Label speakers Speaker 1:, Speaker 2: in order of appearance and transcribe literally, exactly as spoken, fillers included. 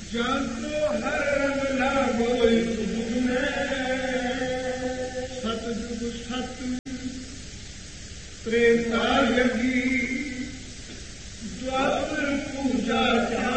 Speaker 1: जातो हर रंग लागो युग में सतयुग सत त्रेता यगी द्वापर पूजा